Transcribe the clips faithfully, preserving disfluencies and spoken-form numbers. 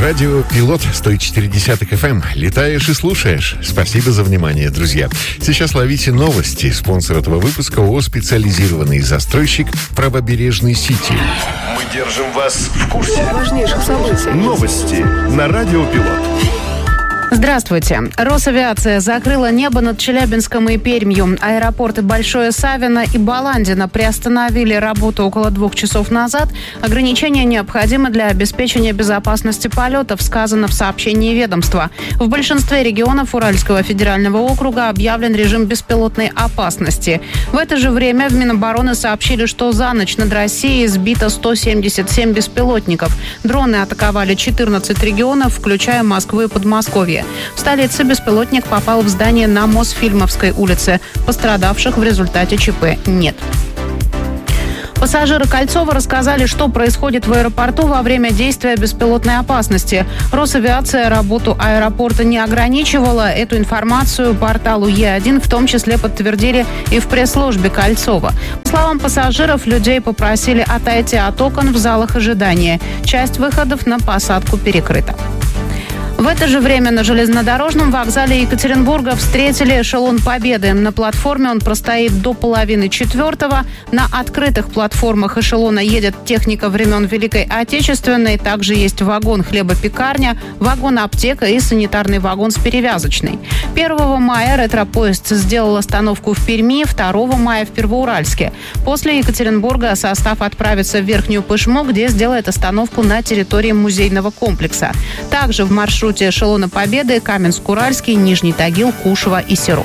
Радио Пилот сто четыре десятых эф эм. Летаешь и слушаешь. Спасибо за внимание, друзья. Сейчас ловите новости. Спонсор этого выпуска ООО «Специализированный застройщик Правобережный Сити». Мы держим вас в курсе важнейших событий. Новости на Радио Пилот. Здравствуйте. Росавиация закрыла небо над Челябинском и Пермью. Аэропорты Большое Савино и Баландино приостановили работу около двух часов назад. Ограничения необходимы для обеспечения безопасности полетов, сказано в сообщении ведомства. В большинстве регионов Уральского федерального округа объявлен режим беспилотной опасности. В это же время в Минобороны сообщили, что за ночь над Россией сбито сто семьдесят семь беспилотников. Дроны атаковали четырнадцать регионов, включая Москву и Подмосковье. В столице беспилотник попал в здание на Мосфильмовской улице. Пострадавших в результате ЧП нет. Пассажиры Кольцова рассказали, что происходит в аэропорту во время действия беспилотной опасности. Росавиация работу аэропорта не ограничивала. Эту информацию порталу Е один в том числе подтвердили и в пресс-службе Кольцова. По словам пассажиров, людей попросили отойти от окон в залах ожидания. Часть выходов на посадку перекрыта. В это же время на железнодорожном вокзале Екатеринбурга встретили эшелон Победы. На платформе он простоит до половины четвертого. На открытых платформах эшелона едет техника времен Великой Отечественной. Также есть вагон хлебопекарня, вагон аптека и санитарный вагон с перевязочной. первого мая ретро-поезд сделал остановку в Перми, второго мая в Первоуральске. После Екатеринбурга состав отправится в Верхнюю Пышму, где сделает остановку на территории музейного комплекса. Также в маршруте эшелона Победы Каменск-Уральский, Нижний Тагил, Кушево и Серов.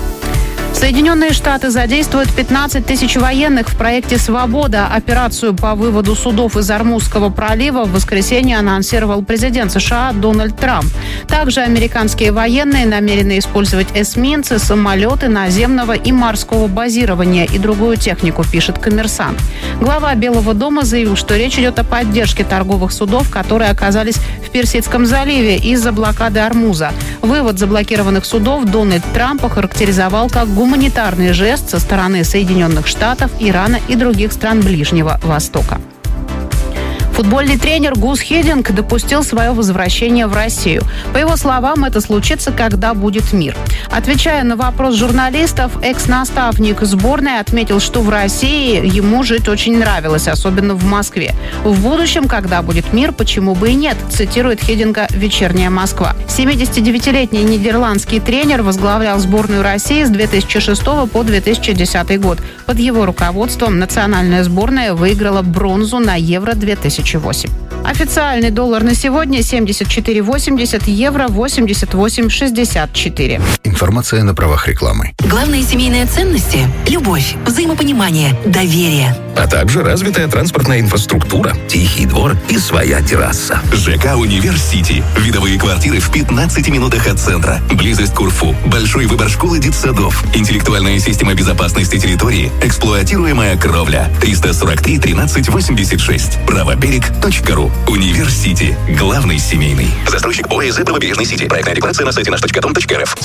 Соединенные Штаты задействуют пятнадцать тысяч военных в проекте «Свобода». Операцию по выводу судов из Ормузского пролива в воскресенье анонсировал президент США Дональд Трамп. Также американские военные намерены использовать эсминцы, самолеты наземного и морского базирования и другую технику, пишет «Коммерсант». Глава Белого дома заявил, что речь идет о поддержке торговых судов, которые оказались в Персидском заливе из-за блокады Ормуза. Вывод заблокированных судов Дональд Трамп охарактеризовал как гуманитарный жест со стороны Соединенных Штатов, Ирана и других стран Ближнего Востока. Футбольный тренер Гус Хиддинк допустил свое возвращение в Россию. По его словам, это случится, когда будет мир. Отвечая на вопрос журналистов, экс-наставник сборной отметил, что в России ему жить очень нравилось, особенно в Москве. В будущем, когда будет мир, почему бы и нет, цитирует Хиддинка «Вечерняя Москва». семидесятидевятилетний нидерландский тренер возглавлял сборную России с две тысячи шестого по две тысячи десятый год. Под его руководством национальная сборная выиграла бронзу на Евро две тысячи восемь. Официальный доллар на сегодня семьдесят четыре восемьдесят, евро восемьдесят восемь шестьдесят четыре. Информация на правах рекламы. Главные семейные ценности – любовь, взаимопонимание, доверие. А также развитая транспортная инфраструктура, тихий двор и своя терраса. ЖК «Универ-Сити». Видовые квартиры в пятнадцати минутах от центра. Близость к УРФУ. Большой выбор школ и детсадов. Интеллектуальная система безопасности территории. Эксплуатируемая кровля. триста сорок три тринадцать восемьдесят шесть. правоберег точка ру. «Универ-Сити». Главный семейный. Застройщик ОСЗ «Правобережный Сити». Проектная декларация на сайте наш точка ком точка эр эф.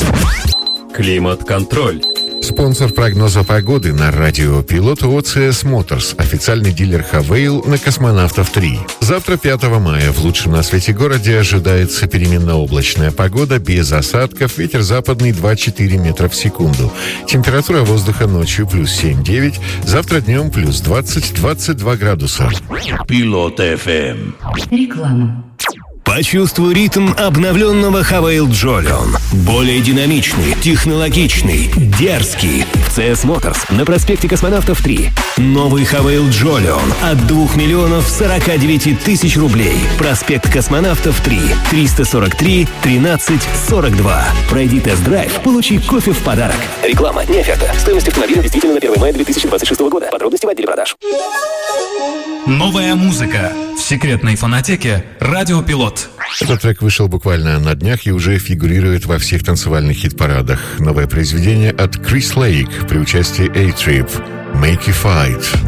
Климат-контроль. Спонсор прогноза погоды на радио Пилот ООО «си эс Моторс», официальный дилер Хавейл на Космонавтов три. Завтра, пятого мая, в лучшем на свете городе ожидается переменно-облачная погода без осадков, ветер западный два-четыре метра в секунду. Температура воздуха ночью плюс семь-девять, завтра днем плюс двадцать-двадцать два градуса. Пилот эф эм. Реклама. Почувствуй ритм обновленного Хавейл Джолион. Более динамичный, технологичный, дерзкий. В си эс Моторс на проспекте Космонавтов три. Новый Хавейл Джолион от двух миллионов сорока девяти тысяч рублей. Проспект Космонавтов три. триста сорок три тринадцать сорок два. Пройди тест-драйв, получи кофе в подарок. Реклама, не оферта. Стоимость автомобиля действительно на первого мая две тысячи двадцать шестого года. Подробности в отделе продаж. Новая музыка в секретной фонотеке «Радио Пилот». Этот трек вышел буквально на днях и уже фигурирует во всех танцевальных хит-парадах. Новое произведение от Крис Лейк при участии A-Trip «Make You Fight».